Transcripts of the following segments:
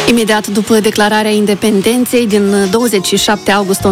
Imediat după declararea independenței din 27 august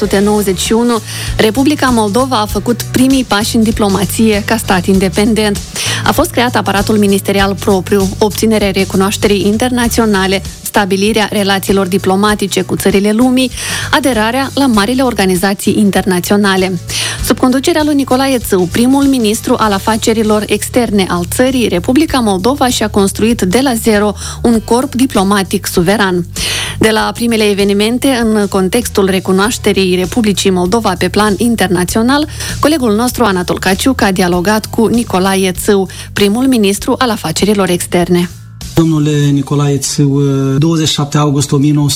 1991, Republica Moldova a făcut primii pași în diplomație ca stat independent. A fost creat aparatul ministerial propriu, obținerea recunoașterii internaționale, stabilirea relațiilor diplomatice cu țările lumii, aderarea la marile organizații internaționale. Sub conducerea lui Nicolae Țâu, primul ministru al afacerilor externe al țării, Republica Moldova și-a construit de la zero un corp diplomatic suveran. De la primele evenimente, în contextul recunoașterii Republicii Moldova pe plan internațional, colegul nostru Anatol Caciuc a dialogat cu Nicolae Țâu, primul ministru al afacerilor externe. Domnule Nicolae Țâu, 27 august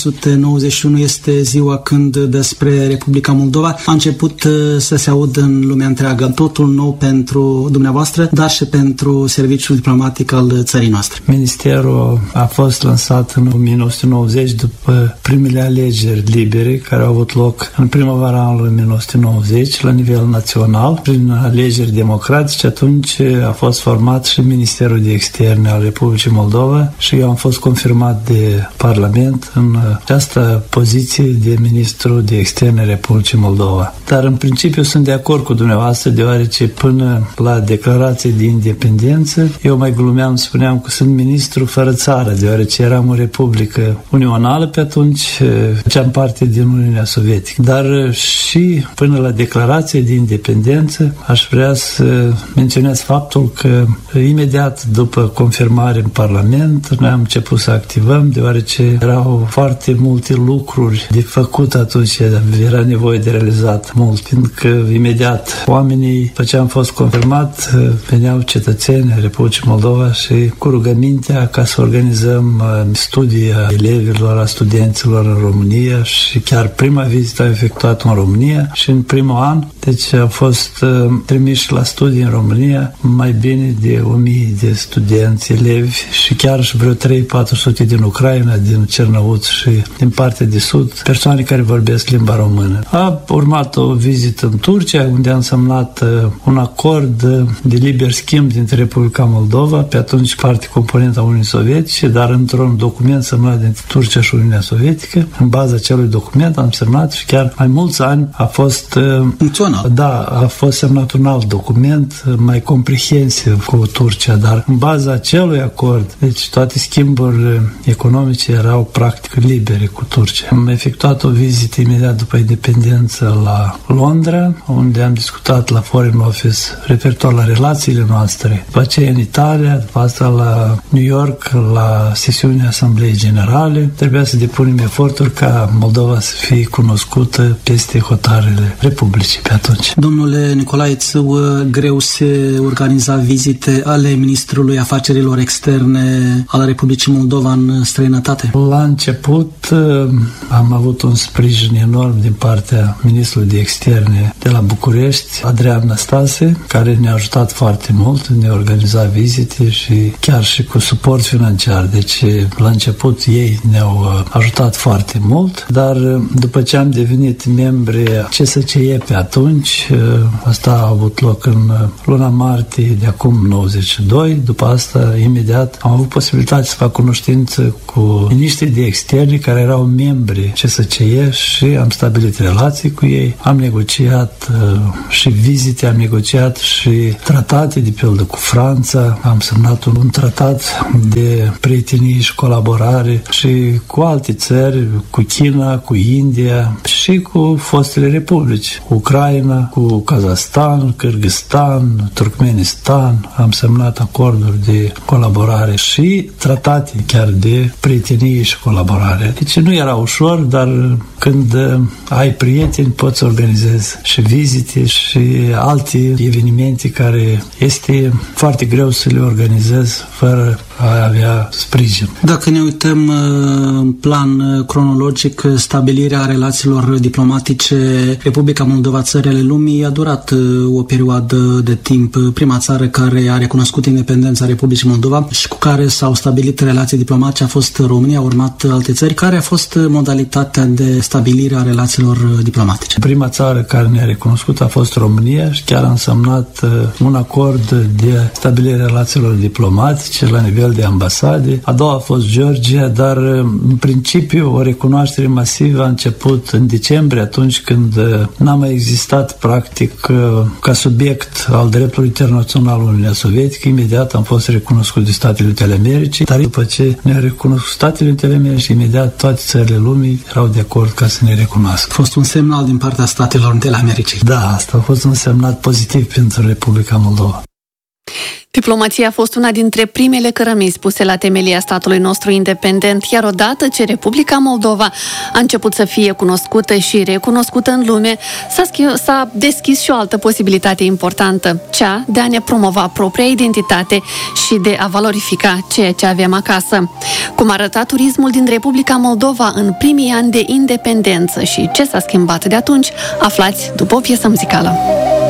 1991 este ziua când despre Republica Moldova a început să se audă în lumea întreagă. Totul nou pentru dumneavoastră, dar și pentru serviciul diplomatic al țării noastre. Ministerul a fost lansat în 1990 după primele alegeri libere care au avut loc în primăvara anului 1990 la nivel național. Prin alegeri democratice, atunci a fost format și Ministerul de Externe al Republicii Moldova și eu am fost confirmat de Parlament în această poziție de ministru de externe Republicii Moldova. Dar în principiu sunt de acord cu dumneavoastră, deoarece până la declarație de independență eu mai glumeam, spuneam că sunt ministru fără țară, deoarece eram o republică unională pe atunci, făceam parte din Uniunea Sovietică. Dar și până la declarație de independență aș vrea să menționez faptul că imediat după confirmare în Parlament noi am început să activăm, deoarece erau foarte multe lucruri de făcut atunci, era nevoie de realizat mult, fiindcă imediat oamenii, după ce am fost confirmat, veneau cetățeni Republicii Moldova și cu rugămintea ca să organizăm studii a elevilor, a studenților în România și chiar prima vizită a efectuat în România și în primul an, deci au fost trimiși la studii în România mai bine de 1000 de studenți, elevi și chiar și vreo 300-400 din Ucraina, din Cernăuț și din partea de sud, persoane care vorbesc limba română. A urmat o vizită în Turcia, unde am semnat un acord de liber schimb dintre Republica Moldova, pe atunci parte componentă a Uniunii Sovietice, dar într-un document semnat dintre Turcia și Uniunea Sovietică. În baza acelui document am semnat și chiar mai mulți ani a fost funcțional. Da, a fost semnat un alt document mai comprehensiv cu Turcia, dar în baza acelui acord, deci toate schimburile economice erau practic libere cu Turcia. Am efectuat o vizită imediat după independență la Londra, unde am discutat la Foreign Office referitor la relațiile noastre. După aceea în Italia, după asta la New York, la sesiunea Asambleei Generale. Trebuia să depunem eforturi ca Moldova să fie cunoscută peste hotarele Republicii pe atunci. Domnule Nicolae Țâu, greu se organiza vizite ale Ministrului Afacerilor Externe al Republicii Moldova în străinătate? La început am avut un sprijin enorm din partea Ministrului de Externe de la București, Adrian Năstase, care ne-a ajutat foarte mult, ne-a organizat vizite și chiar și cu suport financiar. Deci la început ei ne-au ajutat foarte mult, dar după ce am devenit membri CSCE pe atunci, asta a avut loc în luna martie de acum 92, după asta imediat am avut posibilitatea să fac cunoștință cu miniștrii de externe care erau membri CSCE și am stabilit relații cu ei. Am negociat și vizite, am negociat și tratate, de pildă cu Franța, am semnat un tratat de prietenie și colaborare și cu alte țări, cu China, cu India și cu fostele republici, cu Ucraina, cu Kazahstan, Kyrgyzstan, Turkmenistan. Am semnat acorduri de colaborare și tratate chiar de prietenie și colaborare. Deci nu era ușor, dar când ai prieteni poți să organizezi și vizite și alte evenimente care este foarte greu să le organizezi fără a avea sprijin. Dacă ne uităm în plan cronologic, stabilirea relațiilor diplomatice Republica Moldova, țările lumii, a durat o perioadă de timp. Prima țară care a recunoscut independența Republicii Moldova și cu care s-au stabilit relații diplomatice a fost România, a urmat alte țări. Care a fost modalitatea de stabilire a relațiilor diplomatice? Prima țară care ne-a recunoscut a fost România și chiar am semnat un acord de stabilire a relațiilor diplomatice la nivel nivel de ambasade. A doua a fost Georgia, dar în principiu o recunoaștere masivă a început în decembrie, atunci când n-a mai existat practic ca subiect al dreptului internațional Uniunea Sovietică. Imediat am fost recunoscut de Statele Unite ale Americii, dar după ce ne-a recunoscut Statele Unite ale Americii, imediat toate țările lumii erau de acord ca să ne recunoască. A fost un semnal din partea Statelor Unite ale Americii. Da, asta a fost un semnal pozitiv pentru Republica Moldova. Diplomația a fost una dintre primele cărămizi puse la temelia statului nostru independent, iar odată ce Republica Moldova a început să fie cunoscută și recunoscută în lume, s-a deschis și o altă posibilitate importantă, cea de a ne promova propria identitate și de a valorifica ceea ce avem acasă. Cum arăta turismul din Republica Moldova în primii ani de independență și ce s-a schimbat de atunci, aflați după o piesă muzicală.